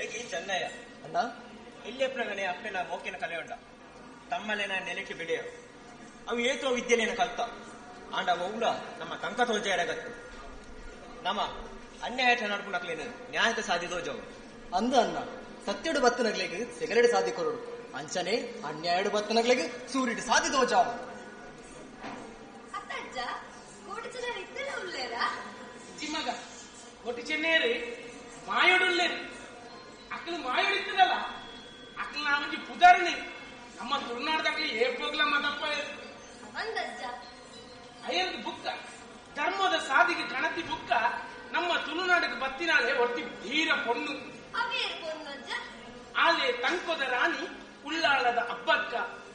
ಬೆಳಗ್ಗೆ ಚೆನ್ನಯ್ಯ ಅಣ್ಣ ಇಲ್ಲೆಪ್ರಗನೆ ಅಪ್ಪನ ಮೋಕಿನ ಕಲೆ ಉಂಡ ತಮ್ಮಲೆನ ನೆಲೆಕ್ಕೆ ಬಿಡೆಯ ಅವು ಏತೋ ವಿದ್ಯೆಲೇನ ಕಲ್ತ ಆಂಡ ಒವ್ಲ ನಮ್ಮ ಕಂಕ ತೋಜಾಡಗತ್ತು ನಮ್ಮ ಅನ್ಯಾಯ ನಡ್ಕೊಂಡಕ್ಲೇನು ನ್ಯಾಯದ ಸಾಧಿದೋಜವು ಅಂದ ಅಣ್ಣ ಸತ್ಯಡು ಬತ್ತನಗ್ಲೆಗೆ ಸಿಗರೇಟ್ ಸಾಧಿ ಕೊರಡು ಅಂಚನೆ ಅನ್ಯಾಯಡು ಬತ್ತನಗ್ಲೆಗೆ ಸೂರಿಡು ಸಾಧಿದೋಜಾವು ಚಿಮ್ಮಗ ಒಟ್ಟು ಚೆನ್ನೇರಿ ಮಾಯೋಡುಲ್ಲೇರಿ ಅಕ್ಕಲು ಮಾಯೋಡಿತ್ತದಲ್ಲ ಅಕ್ಕಲು ನಾವಂಜಿ ಪುದಾರಣಿ ನಮ್ಮ ತುಳುನಾಡದಾಗಲಿ ಏಪೋಗ್ಲ ಮದಪ್ಪ ಅಯ್ಯಂದು ಬುಕ್ಕ ಧರ್ಮದ ಸಾಧಿಗೆ ಕಣತಿ ಬುಕ್ಕ ನಮ್ಮ ತುಳುನಾಡಿಗೆ ಬತ್ತಿನಾಳೆ ಒಟ್ಟಿ ಧೀರ ಪೊಣ್ಣು ಆಲೆ ತಂಕೋದ ರಾಣಿ ಉಳ್ಳಾಳದ ಹಬ್ಬಕ್ಕ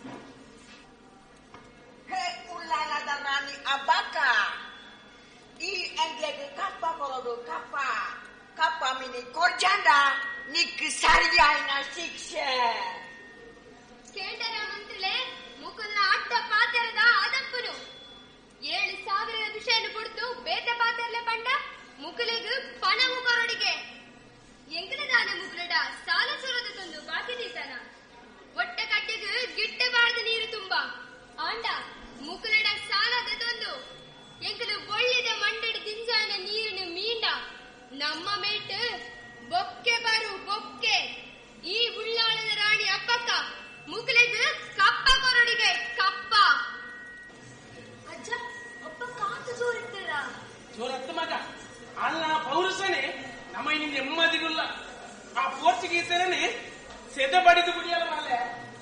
ಉಳ್ಳಾಳದ ರಾಣಿ ಹಬ್ಬಕ್ಕ ಈ ಎಂಗ್ಲೆಗ್ ಕಪ್ಪ ಕೊರಡು ಕಪ್ಪ ಕಪ್ಪ ಮಿನಿ ಕೊರ್ಜಂಡ ನಿಕ್ ಸರಿಯಾಯಿನ ಶಿಕ್ಷೆ ಕೇಂದ್ರ ಮಂತ್ರಿಲೆ ಮುಕುಲ್ನ ಅಡ್ಡ ಪಾತೆರದ ಅದಪ್ಪನು 7,000 ವಿಷಯನು ಕೊಡ್ತು ಬೇತೆ ಪಾತೆರ್ಲೆ ಪಂಡ ಮುಕುಲಿಗೆ ಪಣವು ಕೊರಡಿಗೆ ಎಂಕಲದಾನ ಮುಕುಲಡ ಸಾಲ ಸುರದ ತಂದು ಬಾಕಿ ದೀತನ ಒಟ್ಟೆ ಕಟ್ಟೆಗೆ ಗಿಟ್ಟೆ ಬಾರ್ದ ನೀರು ತುಂಬ ಆಂಡ ಮುಕುಲಡ ಸಾಲದ ತಂದು ಎಂಕಲು ಒಳ್ಳೆದ ಮಂಡಡಿ ದಿಂಜಾನ ನೀರಿನ ಮೀಂಡ ನಮ್ಮ ಮೇಟ್ ಬೊಕ್ಕೆ ಬರು ಬೊಕ್ಕೆ ಈ ಉಳ್ಳಾಳದ ರಾಣಿ ಅಪ್ಪಕ್ಕ ಮುಕುಲಿಗೆ ಕಪ್ಪ ಕೊರಡಿಗೆ ಕಪ್ಪ ಅಜ್ಜ ಅಪ್ಪ ಕಾಂತ ಜೋರಿರ್ತಾರ ಜೋರತ್ತ ಮಗ ಅಲ್ಲ ಪೌರುಷನೇ ನಮ್ಮ ನಿಮ್ಗೆ ನೆಮ್ಮದಿಗುಲ್ಲ ಆ ಪೋರ್ಚುಗೀಸರನೇ ಸೆದ ಬಡಿದು ಬಿಡಿಯಲ್ಲ ಮಾಲೆ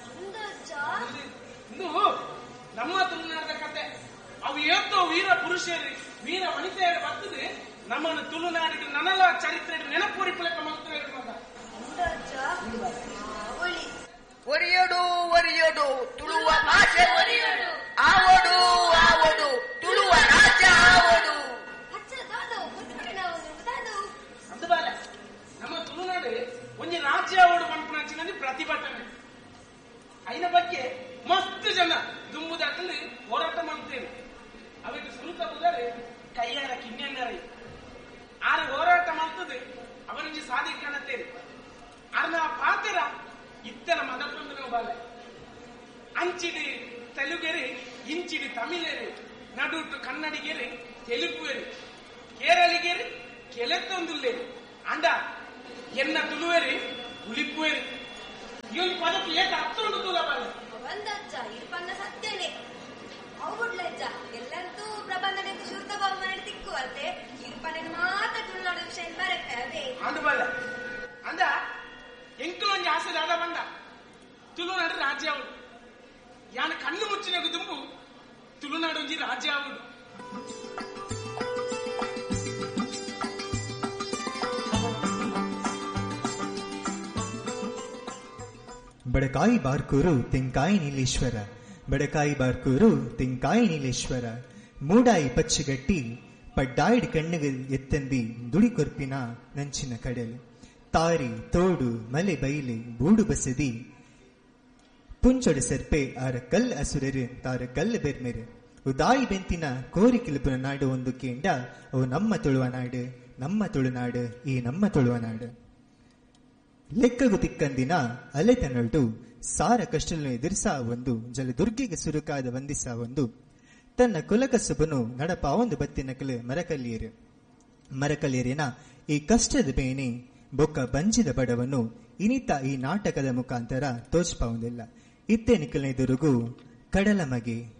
ಇದು ನಮ್ಮ ತುಳುನಾಡದ ಕತೆ ಅವು ಏತೋ ವೀರ ಪುರುಷರು ವೀರ ವನಿತೆಯರು ಬರ್ತದೆ ನಮ್ಮನ್ನು ತುಳುನಾಡಿಗೆ ನನಲ ಚರಿತ್ರೆ ನೆನಪುರಿಪುಳಕ ಮಾಡ್ತಾರೆ ಮಗ ಒರಿಯೋಡು ಒರಿಯೋಡು ತುಳುವ ಭಾಷೆ ಒರಿಯೋಡು ಆವೋಡು ಆವೋಡು ತುಳುವ ರಾಜ ಆವೋಡು ಅಂದಬಾರ ನಮ್ಮ ತುಳುನಾಡು ಒಂದು ರಾಜ್ಯ ಆವೋಡು ಮನ್ಪುಣಂಚಿನಲ್ಲಿ ಪ್ರತಿಭಟನೆ ಐನ ಬಗ್ಗೆ ಮಸ್ತ್ ಜನ ದುಂಬು ದಾಟಲ್ಲಿ ಹೋರಾಟ ಮಾಡ್ತೇವೆ ಅವರಿಗೆ ಸುರುತ ಬುದರೆ ಕೈಯಾರ ಕಿನ್ನೆನ್ನರ ಆರ ಹೋರಾಟ ಮಾಡ್ತದೆ ಅವನಿಗೆ ಸಾಧಿ ಕಾಣುತ್ತೇವೆ ಅರ್ನ ಪಾತ್ರ ಇತ್ತರ ಮದಪ್ಪಂದು ಬಾಲ ಅಂಚಿಡಿ ತೆಲುಗೆರಿ ಇಂಚಿಡಿ ತಮಿಳೇರಿ ನಡುಟು ಕನ್ನಡಿಗೆರಿ ತೆಲುಗುವೇರಿ ಕೇರಳಿಗೆರಿ ಕೆಲೆತ್ತೊಂದುಲ್ಲೇರಿ ಅಂಡ ಎನ್ನ ತುಳುವೇರಿ ಉಳಿಪುವೇರಿ ಈ ಒಂದು ಪದಕ್ಕೆ ಏಕ ಅರ್ಥ ಉಂಟು ತುಲ ಬಾಲ ಒಂದಜ್ಜ ಇರ್ಪನ್ನ ಸತ್ಯನೇ ಅವುಡ್ಲಜ್ಜ ಎಲ್ಲಂತೂ ಪ್ರಬಂಧನೆ ಶುದ್ಧ ಬಹುಮಾನ ತಿಕ್ಕುವಂತೆ ಇರ್ಪನ್ನ ಮಾತ್ರ ತುಳುನಾಡು ವಿಷಯ ಬರತ್ತೆ ಅದೇ ಅಂದು ಬಾಲ ಅಂದ ಎಂಕಲೊಂದು ಆಸೆದಾದ ಬಂದ ತುಳುನಾಡು ರಾಜ್ಯ ಅವಳು ಯಾನ ಕಣ್ಣು ಮುಚ್ಚಿನಗು ದುಂಬು ತುಳುನಾಡು ಒಂಜಿ ರಾಜ್ಯ ಅವಳು ಬಡಕಾಯಿ ಬಾರ್ಕೂರು ತೆಂಕಾಯಿ ನೀಲೇಶ್ವರ ಬಡಕಾಯಿ ಬಾರ್ಕೂರು ತೆಂಕಾಯಿ ನೀಲೇಶ್ವರ ಮೂಡಾಯಿ ಪಚ್ಚಗಟ್ಟಿ ಪಡ್ಡಾಯಿಡ್ ಕಣ್ಣಿಗೆ ಎತ್ತಂದಿ ದುಡಿ ಕೊರ್ಪಿನ ನಂಚಿನ ಕಡಲು ತಾರಿ ತೋಡು ಮಲೆ ಬೈಲೆ ಬೂಡು ಬಸದಿ ಪುಂಚೊಡು ಸೆರ್ಪೆ ಆರ ಕಲ್ ಅಸುರರು ತಾರ ಕಲ್ಲು ಬೆರ್ಮೆರು ಉದಾಯಿ ಬೆಂತಿನ ಕೋರಿ ಕಿಲುಪುನ ನಾಡು ಒಂದು ಕೇಂಡ ಅವು ನಮ್ಮ ತುಳುವ ನಾಡು ನಮ್ಮ ತುಳುನಾಡು ಈ ನಮ್ಮ ತುಳುವ ನಾಡು ಲೆಕ್ಕಗು ತಿಕ್ಕಂದಿನ ಅಲೆತನೊಟ್ಟು ಸಾರ ಕಷ್ಟలను ಎದುರಿಸಾ ಒಂದು ಜಲದುರ್ಗಿಗೆ ಸುರುಕಾದ ವಂದಿಸಾ ಒಂದು ತನ್ನ ಕುಲಕಸುಬನು ನಡಪ ಒಂದು ಬತ್ತಿನಕಲು ಮರಕಲಿಯರಿನ ಈ ಕಷ್ಟದ ಬೇನೆ ಬೊಕ್ಕ ಬಂಜಿದ ಬಡವನು ಇನಿತ ಈ ನಾಟಕದ ಮುಖಾಂತರ ತೋಚ್ಪಾವುದಿಲ್ಲ ಇತ್ತೆ ನಿಕಲನೆದುರುಗು ಕಡಲ ಮಗೆ